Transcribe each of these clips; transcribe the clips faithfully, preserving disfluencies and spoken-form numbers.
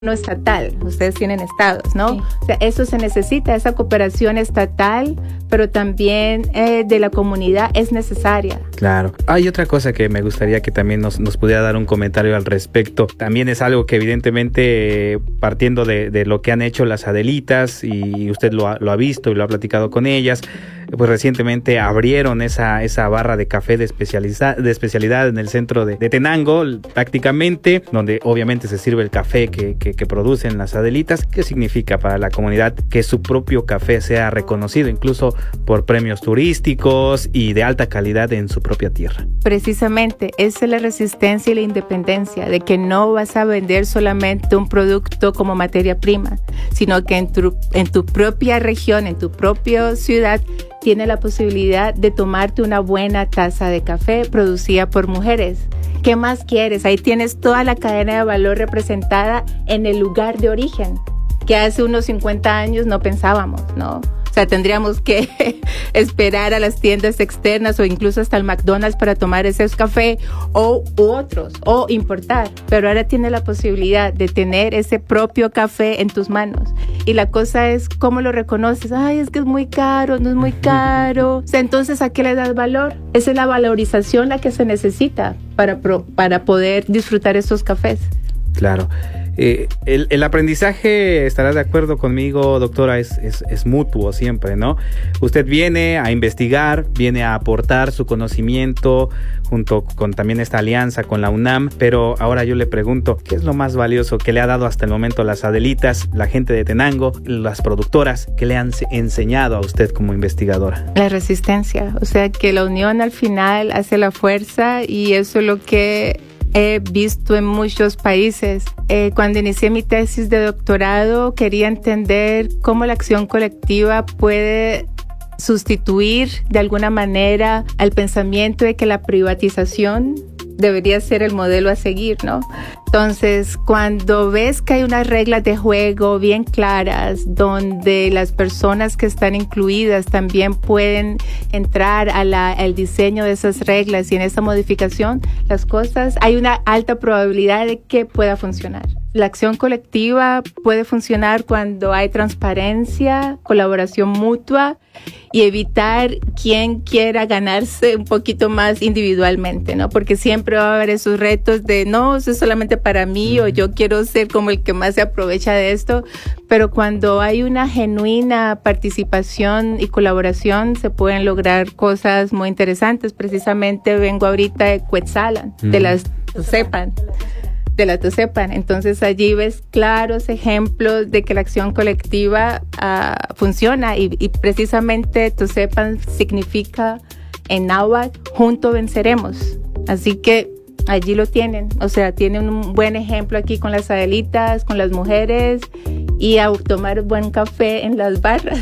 no estatal, ustedes tienen estados, ¿no? Sí. O sea, eso se necesita, esa cooperación estatal, pero también eh, de la comunidad es necesaria. Claro. Hay otra cosa que me gustaría que también nos, nos pudiera dar un comentario al respecto. También es algo que evidentemente, eh, partiendo de, de lo que han hecho las Adelitas, y usted lo ha, lo ha visto y lo ha platicado con ellas, pues recientemente abrieron esa, esa barra de café de, especializa, de especialidad en el centro de, de Tenango, prácticamente, donde obviamente se sirve el café que, que, que producen las Adelitas. ¿Qué significa para la comunidad que su propio café sea reconocido incluso por premios turísticos y de alta calidad en su propia tierra? Precisamente, esa es la resistencia y la independencia, de que no vas a vender solamente un producto como materia prima, sino que en tu, en tu propia región, en tu propia ciudad, tiene la posibilidad de tomarte una buena taza de café producida por mujeres. ¿Qué más quieres? Ahí tienes toda la cadena de valor representada en el lugar de origen, que hace unos cincuenta años no pensábamos, ¿no? O sea, tendríamos que esperar a las tiendas externas o incluso hasta el McDonald's para tomar ese café o u otros, o importar. Pero ahora tienes la posibilidad de tener ese propio café en tus manos. Y la cosa es, ¿cómo lo reconoces? Ay, es que es muy caro, no es muy caro. O sea, entonces, ¿a qué le das valor? Esa es la valorización la que se necesita para, pro, para poder disfrutar esos cafés. Claro. Eh, el, el aprendizaje, estará de acuerdo conmigo, doctora, es, es, es mutuo siempre, ¿no? Usted viene a investigar, viene a aportar su conocimiento junto con también esta alianza con la UNAM, pero ahora yo le pregunto, ¿qué es lo más valioso que le ha dado hasta el momento las Adelitas, la gente de Tenango, las productoras que le han enseñado a usted como investigadora? La resistencia, o sea que la unión al final hace la fuerza, y eso es lo que he visto en muchos países. Eh, cuando inicié mi tesis de doctorado, quería entender cómo la acción colectiva puede sustituir de alguna manera al pensamiento de que la privatización debería ser el modelo a seguir, ¿no? Entonces, cuando ves que hay unas reglas de juego bien claras, donde las personas que están incluidas también pueden entrar a la, al diseño de esas reglas y en esa modificación, las cosas, hay una alta probabilidad de que pueda funcionar. La acción colectiva puede funcionar cuando hay transparencia, colaboración mutua y evitar quien quiera ganarse un poquito más individualmente, ¿no? Porque siempre va a haber esos retos de no, eso es solamente para mí, o yo quiero ser como el que más se aprovecha de esto, pero cuando hay una genuina participación y colaboración se pueden lograr cosas muy interesantes. Precisamente vengo ahorita de Cuetzalan, mm. de las Tuxepan. de la Tuxepan. Entonces allí ves claros ejemplos de que la acción colectiva uh, funciona y, y precisamente Tuxepan significa en náhuatl juntos venceremos. Así que allí lo tienen, o sea, tienen un buen ejemplo aquí con las Adelitas, con las mujeres, y a tomar buen café en las barras.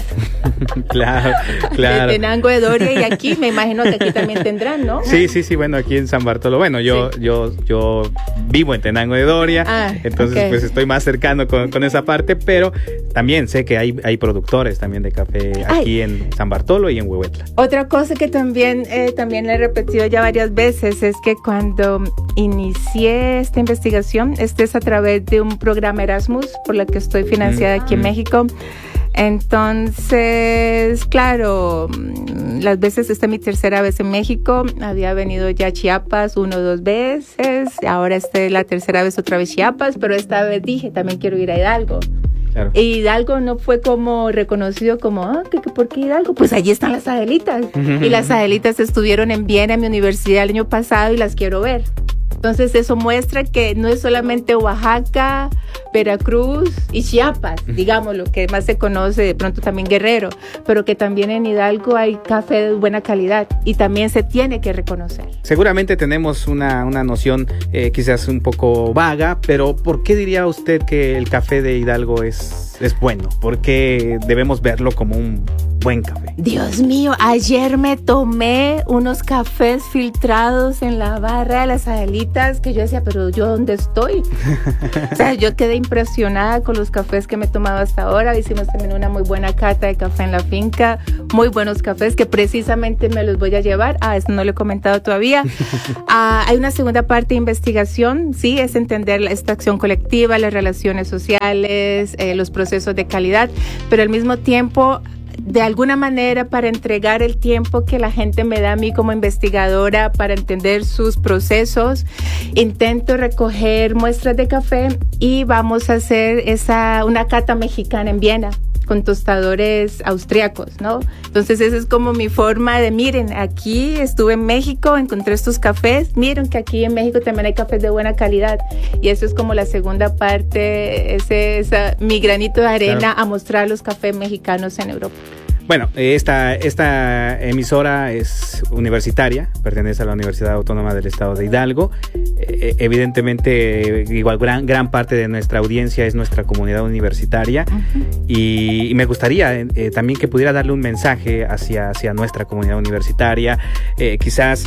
Claro, claro. De Tenango de Doria, y aquí me imagino que aquí también tendrán, ¿no? Sí, sí, sí, bueno, aquí en San Bartolo. Bueno, yo, sí. yo, yo vivo en Tenango de Doria, ah, entonces okay. pues estoy más cercano con, con esa parte, pero también sé que hay, hay productores también de café aquí Ay. en San Bartolo y en Huehuetla. Otra cosa que también, eh, también le he repetido ya varias veces es que cuando inicié esta investigación, este es a través de un programa Erasmus por la que estoy financiada mm. aquí en México. Entonces, claro, las veces, esta es mi tercera vez en México, había venido ya a Chiapas uno o dos veces, ahora esta es la tercera vez otra vez Chiapas, pero esta vez dije, también quiero ir a Hidalgo. Claro. Y Hidalgo no fue como reconocido como, ah, ¿qué, qué, ¿por qué Hidalgo? Pues allí están las Adelitas. Uh-huh. Y las Adelitas estuvieron en Viena, en mi universidad el año pasado, y las quiero ver. Entonces eso muestra que no es solamente Oaxaca, Veracruz y Chiapas, digamos, lo que más se conoce, de pronto también Guerrero, pero que también en Hidalgo hay café de buena calidad y también se tiene que reconocer. Seguramente tenemos una, una noción eh, quizás un poco vaga, pero ¿por qué diría usted que el café de Hidalgo es es bueno? ¿Por qué debemos verlo como un buen café? Dios mío, ayer me tomé unos cafés filtrados en la barra de las Adelitas que yo decía, pero ¿yo dónde estoy? O sea, yo quedé impresionada con los cafés que me he tomado hasta ahora. Hicimos también una muy buena cata de café en la finca, muy buenos cafés que precisamente me los voy a llevar. Ah, eso no lo he comentado todavía. Ah, hay una segunda parte de investigación, sí, es entender la extracción colectiva, las relaciones sociales, eh, los procesos de calidad, pero al mismo tiempo, de alguna manera, para entregar el tiempo que la gente me da a mí como investigadora para entender sus procesos, intento recoger muestras de café y vamos a hacer esa, una cata mexicana en Viena con tostadores austriacos, ¿no? Entonces esa es como mi forma de, miren, aquí estuve en México, encontré estos cafés, miren que aquí en México también hay cafés de buena calidad, y eso es como la segunda parte, ese, esa, mi granito de arena, claro, a mostrar los cafés mexicanos en Europa. Bueno, esta, esta emisora es universitaria, pertenece a la Universidad Autónoma del Estado de Hidalgo. Eh, evidentemente, igual gran, gran parte de nuestra audiencia es nuestra comunidad universitaria. Uh-huh. y, y me gustaría eh, también que pudiera darle un mensaje hacia, hacia nuestra comunidad universitaria. Eh, quizás,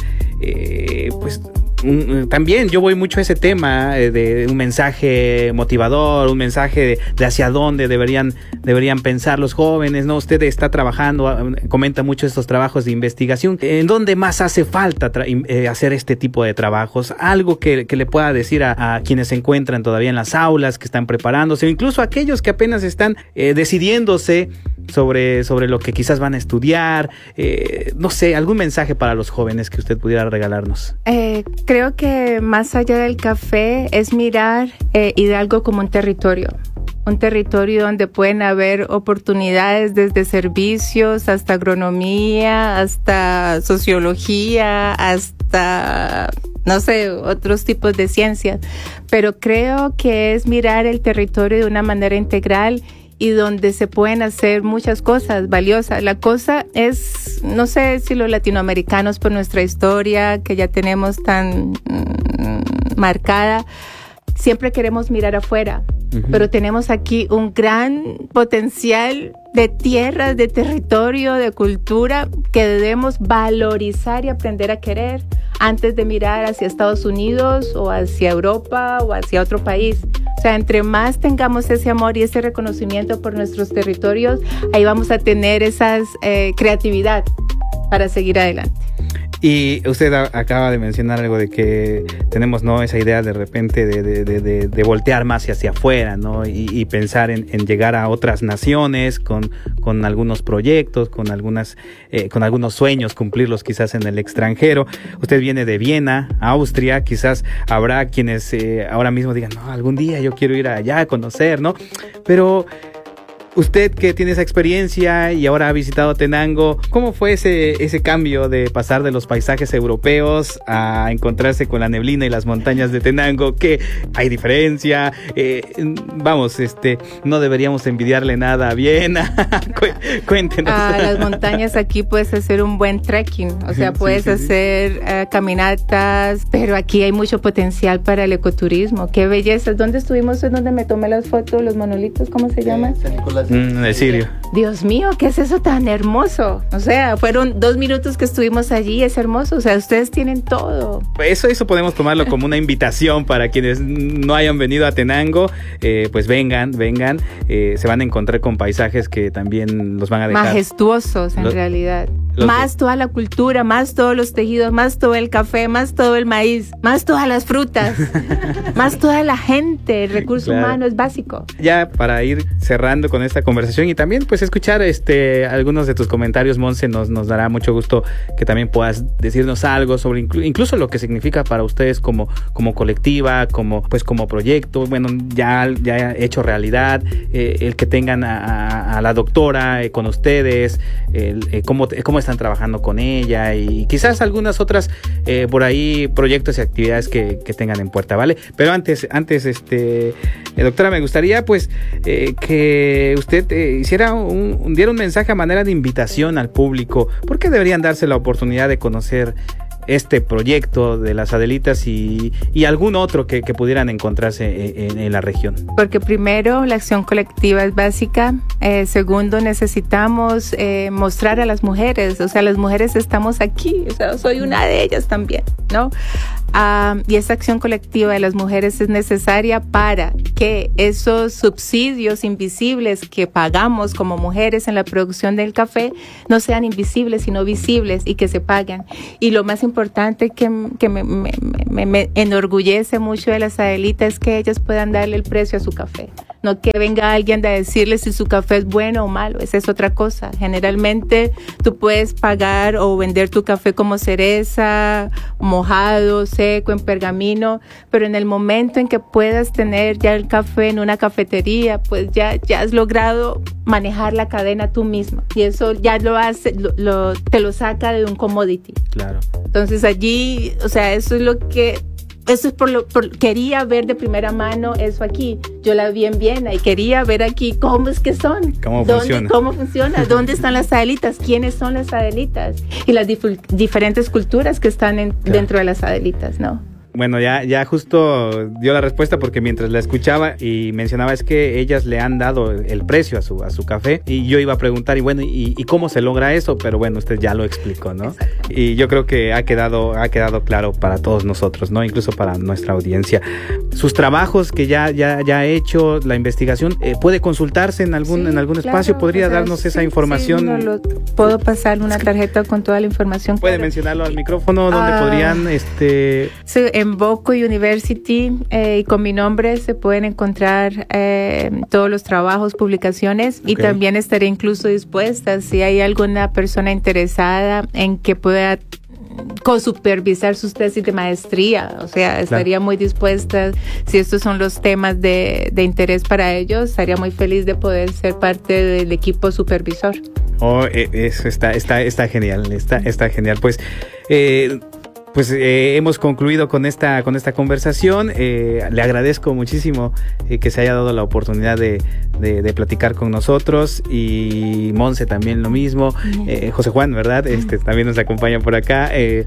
eh, pues... También yo voy mucho a ese tema de un mensaje motivador, un mensaje de, de hacia dónde deberían, deberían pensar los jóvenes, ¿no? Usted está trabajando, comenta mucho estos trabajos de investigación. ¿En dónde más hace falta tra- eh, hacer este tipo de trabajos? Algo que, que le pueda decir a, a quienes se encuentran todavía en las aulas, que están preparándose, o incluso a aquellos que apenas están eh, decidiéndose sobre, sobre lo que quizás van a estudiar. Eh, no sé, algún mensaje para los jóvenes que usted pudiera regalarnos. Eh, Creo que más allá del café es mirar eh, Hidalgo como un territorio, un territorio donde pueden haber oportunidades desde servicios hasta agronomía, hasta sociología, hasta, no sé, otros tipos de ciencias. Pero creo que es mirar el territorio de una manera integral y donde se pueden hacer muchas cosas valiosas. La cosa es, no sé si los latinoamericanos por nuestra historia que ya tenemos tan mmm, marcada, siempre queremos mirar afuera, uh-huh, pero tenemos aquí un gran potencial de tierras, de territorio, de cultura que debemos valorizar y aprender a querer antes de mirar hacia Estados Unidos o hacia Europa o hacia otro país. O sea, entre más tengamos ese amor y ese reconocimiento por nuestros territorios, ahí vamos a tener esa eh, creatividad para seguir adelante. Y usted a, acaba de mencionar algo de que tenemos, ¿no?, esa idea de repente de, de, de, de, de voltear más hacia afuera, ¿no? Y, y pensar en, en llegar a otras naciones con, con algunos proyectos, con algunas, eh, con algunos sueños, cumplirlos quizás en el extranjero. Usted viene de Viena, Austria, quizás habrá quienes eh, ahora mismo digan, no, algún día yo quiero ir allá a conocer, ¿no? Pero usted que tiene esa experiencia y ahora ha visitado Tenango, ¿cómo fue ese, ese cambio de pasar de los paisajes europeos a encontrarse con la neblina y las montañas de Tenango? ¿Qué hay diferencia? Eh, vamos, este, no deberíamos envidiarle nada a Viena. Cuéntenos. Ah, las montañas aquí puedes hacer un buen trekking, o sea, puedes sí, sí, hacer sí. Uh, caminatas, pero aquí hay mucho potencial para el ecoturismo. Qué belleza. ¿Dónde estuvimos? ¿Es donde me tomé las fotos? Los monolitos, ¿cómo se llaman? San Nicolás. Mm, de Sirio. Dios mío, ¿qué es eso tan hermoso? O sea, fueron dos minutos que estuvimos allí, es hermoso. O sea, ustedes tienen todo. Eso, eso podemos tomarlo como una invitación para quienes no hayan venido a Tenango. Eh, pues vengan, vengan. Eh, se van a encontrar con paisajes que también los van a dejar majestuosos en los, realidad. Los más de... toda la cultura, más todos los tejidos, más todo el café, más todo el maíz, más todas las frutas, más toda la gente. El recurso claro. humano es básico. Ya para ir cerrando con esta conversación y también pues escuchar este algunos de tus comentarios, Monse, nos, nos dará mucho gusto que también puedas decirnos algo sobre inclu- incluso lo que significa para ustedes como, como colectiva, como pues como proyecto, bueno, ya, ya hecho realidad, eh, el que tengan a, a, a la doctora eh, con ustedes, el, eh, cómo, cómo están trabajando con ella y quizás algunas otras eh, por ahí proyectos y actividades que, que tengan en puerta, ¿vale? Pero antes, antes este eh, doctora, me gustaría pues eh, que usted eh, hiciera un, un, diera un mensaje a manera de invitación al público. ¿Por qué deberían darse la oportunidad de conocer este proyecto de las Adelitas y, y algún otro que, que pudieran encontrarse en, en la región? Porque primero, la acción colectiva es básica. Eh, segundo, necesitamos eh, mostrar a las mujeres, o sea, las mujeres estamos aquí, o sea, soy una de ellas también, ¿no? Uh, y esa acción colectiva de las mujeres es necesaria para que esos subsidios invisibles que pagamos como mujeres en la producción del café no sean invisibles, sino visibles y que se paguen. Y lo más importante que, que me, me, me, me enorgullece mucho de las Adelitas es que ellas puedan darle el precio a su café. No que venga alguien a decirle si su café es bueno o malo, esa es otra cosa. Generalmente tú puedes pagar o vender tu café como cereza, mojado, seco, en pergamino, pero en el momento en que puedas tener ya el café en una cafetería, pues ya, ya has logrado manejar la cadena tú misma y eso ya lo hace, lo, lo, te lo saca de un commodity. Claro. Entonces allí, o sea, eso es lo que... Eso es por lo por, quería ver de primera mano eso aquí. Yo la vi en Viena y quería ver aquí cómo es que son. ¿Cómo ¿Dónde, funciona? ¿Cómo funciona? ¿Dónde están las Adelitas? ¿Quiénes son las Adelitas? Y las dif- diferentes culturas que están en, claro, dentro de las Adelitas, ¿no? Bueno, ya, ya justo dio la respuesta porque mientras la escuchaba y mencionaba es que ellas le han dado el precio a su, a su café y yo iba a preguntar y bueno, ¿y, y cómo se logra eso? Pero bueno, usted ya lo explicó, ¿no? Exacto. Y yo creo que ha quedado, ha quedado claro para todos nosotros, ¿no? Incluso para nuestra audiencia. Sus trabajos que ya, ya, ya ha hecho, la investigación, eh, ¿puede consultarse en algún, sí, en algún claro, espacio? ¿Podría o sea, darnos sí, esa información? Sí, no lo, puedo pasar una tarjeta con toda la información. ¿Puede claro. mencionarlo al micrófono? ¿Dónde uh, podrían, este... Sí, en Boco University eh, y con mi nombre se pueden encontrar eh, todos los trabajos, publicaciones okay. y también estaré incluso dispuesta si hay alguna persona interesada en que pueda co-supervisar sus tesis de maestría, o sea, estaría claro. muy dispuesta, si estos son los temas de, de interés para ellos, estaría muy feliz de poder ser parte del equipo supervisor. Oh, eso está, está, está genial, está, está genial, pues eh, Pues eh, hemos concluido con esta con esta conversación. Eh, le agradezco muchísimo eh, que se haya dado la oportunidad de, de, de platicar con nosotros y Monse también lo mismo. Eh, José Juan, ¿verdad? Este también nos acompaña por acá. Eh,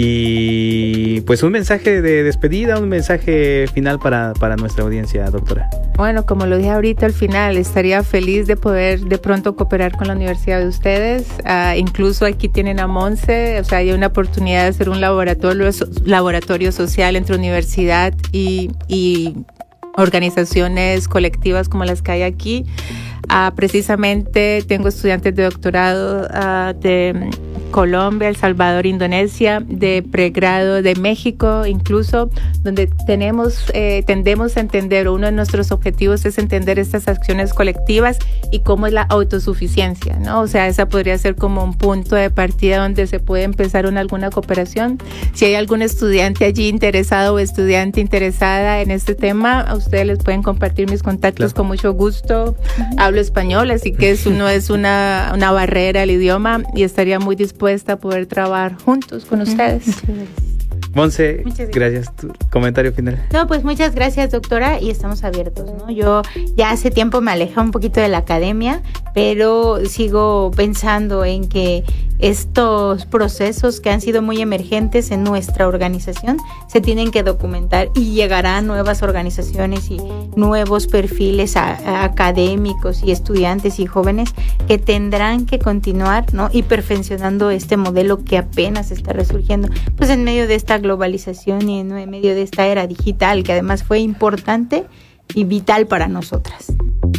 y pues un mensaje de despedida, un mensaje final para, para nuestra audiencia, doctora. Bueno, como lo dije ahorita al final, estaría feliz de poder de pronto cooperar con la universidad de ustedes. Uh, incluso aquí tienen a Monse, o sea, hay una oportunidad de hacer un laboratorio laboratorio social entre universidad y, y organizaciones colectivas como las que hay aquí. Uh, precisamente tengo estudiantes de doctorado uh, de Colombia, El Salvador, Indonesia, de pregrado de México, incluso, donde tenemos, eh, tendemos a entender, uno de nuestros objetivos es entender estas acciones colectivas y cómo es la autosuficiencia, ¿no? O sea, esa podría ser como un punto de partida donde se puede empezar una, alguna cooperación. Si hay algún estudiante allí interesado o estudiante interesada en este tema, a ustedes les pueden compartir mis contactos, claro, con mucho gusto. Uh-huh. Hablo español, así que eso no es una, una barrera al idioma y estaría muy dispuesta a poder trabajar juntos con ustedes. Monse, gracias. gracias. Tu comentario final. No, pues muchas gracias, doctora, y estamos abiertos, ¿no? Yo ya hace tiempo me alejé un poquito de la academia, pero sigo pensando en que estos procesos que han sido muy emergentes en nuestra organización se tienen que documentar y llegarán nuevas organizaciones y nuevos perfiles a, a académicos y estudiantes y jóvenes que tendrán que continuar, ¿no? Y perfeccionando este modelo que apenas está resurgiendo, pues en medio de esta globalización y en medio de esta era digital que además fue importante y vital para nosotras.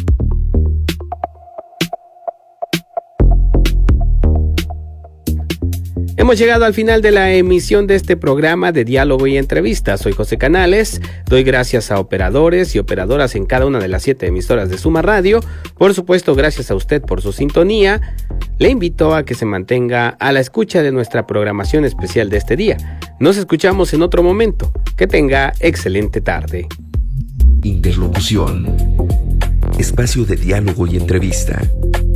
Hemos llegado al final de la emisión de este programa de diálogo y entrevista. Soy José Canales. Doy gracias a operadores y operadoras en cada una de las siete emisoras de Suma Radio. Por supuesto, gracias a usted por su sintonía. Le invito a que se mantenga a la escucha de nuestra programación especial de este día. Nos escuchamos en otro momento. Que tenga excelente tarde. Interlocución. Espacio de diálogo y entrevista.